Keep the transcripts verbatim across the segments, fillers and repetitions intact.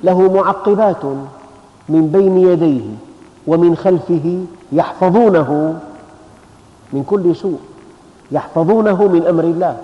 له معقبات من بين يديه ومن خلفه يحفظونه من كل سوء، يحفظونه من أمر الله.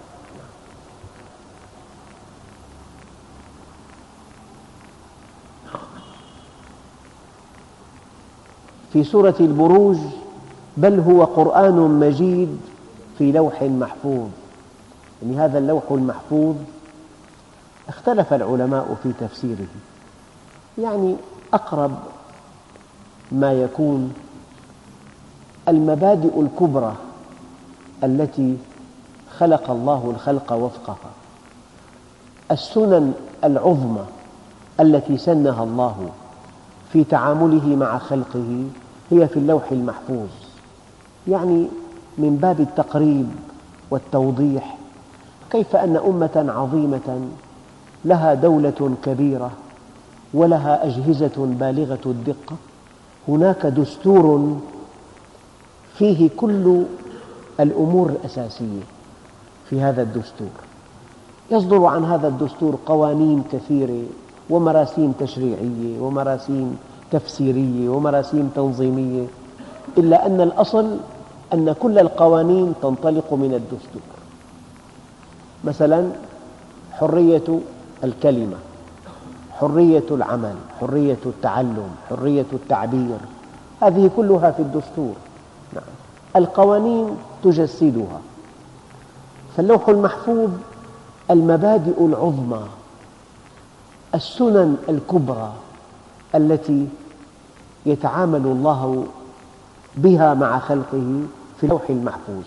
في سورة البروج: بل هو قرآن مجيد في لوح محفوظ. يعني هذا اللوح المحفوظ اختلف العلماء في تفسيره، يعني أقرب ما يكون المبادئ الكبرى التي خلق الله الخلق وفقها، السنن العظمى التي سنها الله في تعامله مع خلقه هي في اللوح المحفوظ. يعني من باب التقريب والتوضيح، كيف أن أمة عظيمة لها دولة كبيرة ولها أجهزة بالغة الدقة، هناك دستور فيه كل الأمور الأساسية في هذا الدستور، يصدر عن هذا الدستور قوانين كثيرة ومراسيم تشريعية ومراسيم تفسيرية ومراسيم تنظيمية، إلا أن الأصل أن كل القوانين تنطلق من الدستور. مثلاً حرية الكلمة، حرية العمل، حرية التعلم، حرية التعبير، هذه كلها في الدستور. نعم. القوانين تجسدها. فاللوح المحفوظ المبادئ العظمى، السنن الكبرى التي يتعامل الله بها مع خلقه في اللوح المحفوظ.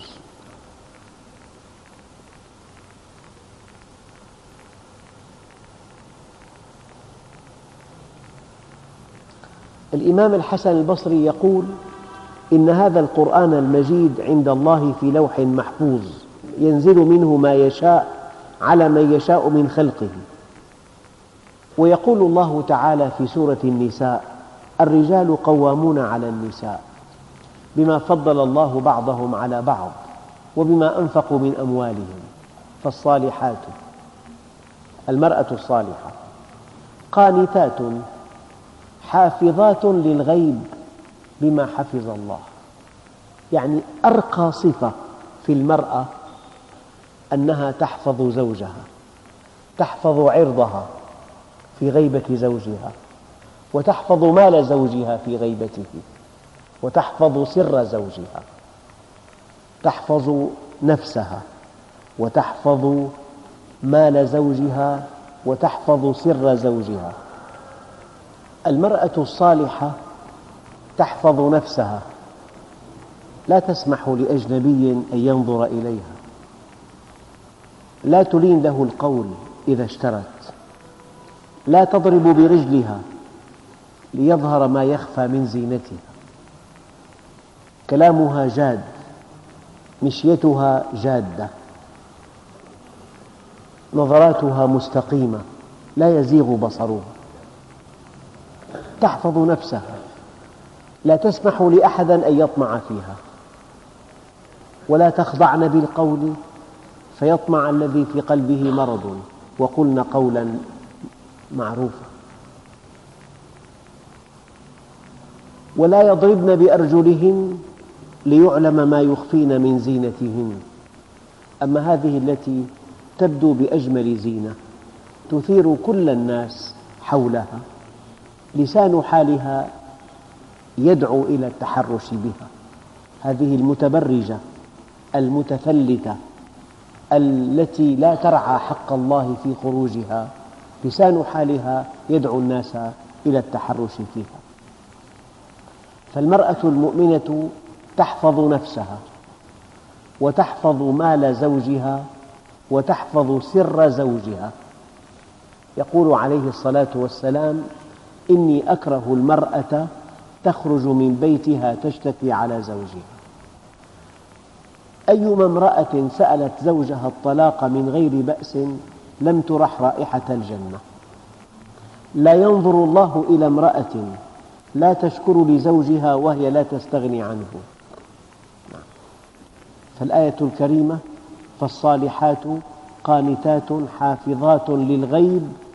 الإمام الحسن البصري يقول: إن هذا القرآن المجيد عند الله في لوح محفوظ، ينزل منه ما يشاء على من يشاء من خلقه. ويقول الله تعالى في سورة النساء: الرجال قوامون على النساء بما فضل الله بعضهم على بعض وبما أنفقوا من أموالهم. فالصالحات، المرأة الصالحة، قانتات حافظات للغيب بما حفظ الله. يعني أرقى صفة في المرأة أنها تحفظ زوجها، تحفظ عرضها في غيبة زوجها، وتحفظ مال زوجها في غيبته، وتحفظ سر زوجها، تحفظ نفسها وتحفظ مال زوجها وتحفظ سر زوجها. المرأة الصالحة تحفظ نفسها، لا تسمح لأجنبي أن ينظر إليها، لا تلين له القول إذا اشترت، لا تضرب برجلها ليظهر ما يخفى من زينتها، كلامها جاد، مشيتها جادة، نظراتها مستقيمة، لا يزيغ بصرها. تحفظ نفسها، لا تسمح لأحد أن يطمع فيها، ولا تخضعن بالقول فيطمع الذي في قلبه مرض، وقلن قولا معروفا. ولا يضربن بأرجلهن ليعلم ما يخفين من زينتهن. أما هذه التي تبدو بأجمل زينة تثير كل الناس حولها، لسان حالها يدعو إلى التحرش بها. هذه المتبرجة المتفلتة التي لا ترعى حق الله في خروجها، لسان حالها يدعو الناس إلى التحرش فيها. فالمرأة المؤمنة تحفظ نفسها وتحفظ مال زوجها وتحفظ سر زوجها. يقول عليه الصلاة والسلام: إني أكره المرأة تخرج من بيتها تشتكي على زوجها. أيما امرأة سألت زوجها الطلاق من غير بأس لم ترح رائحة الجنة. لا ينظر الله إلى امرأة لا تشكر لزوجها وهي لا تستغني عنه. فالآية الكريمة: فالصالحات قانتات حافظات للغيب